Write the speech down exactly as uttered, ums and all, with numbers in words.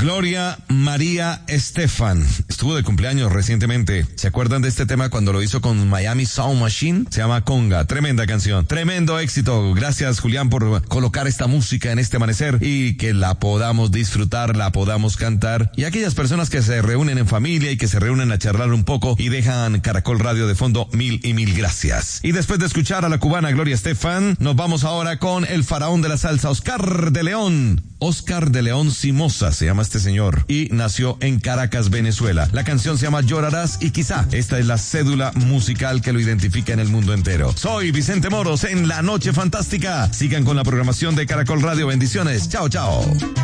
Gloria María Estefan estuvo de cumpleaños recientemente. ¿Se acuerdan de este tema cuando lo hizo con Miami Sound Machine? Se llama Conga. Tremenda canción, tremendo éxito. Gracias, Julián, por colocar esta música en este amanecer y que la podamos disfrutar, la podamos cantar. Y aquellas personas que se reúnen en familia y que se reúnen a charlar un poco y dejan Caracol Radio de fondo, mil y mil gracias. Y después de escuchar a la cubana Gloria Estefan, nos vamos ahora con el faraón de la salsa, Oscar de León. Oscar de León Simosa se llama este señor y nació en Caracas, Venezuela. La canción se llama Llorarás y quizá esta es la cédula musical que lo identifica en el mundo entero. Soy Vicente Moros en La Noche Fantástica. Sigan con la programación de Caracol Radio. Bendiciones. Chao, chao.